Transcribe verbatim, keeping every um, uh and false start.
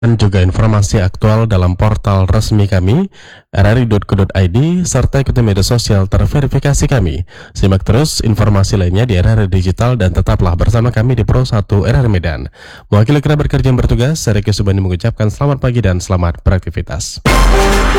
Dan juga informasi aktual dalam portal resmi kami r r i titik co titik i d serta ikuti media sosial terverifikasi kami. Simak terus informasi lainnya di R R I Digital dan tetaplah bersama kami di Pro satu R R I Medan. Mewakili kerabat kerja yang bertugas, saya Riki Subandi mengucapkan selamat pagi dan selamat beraktivitas.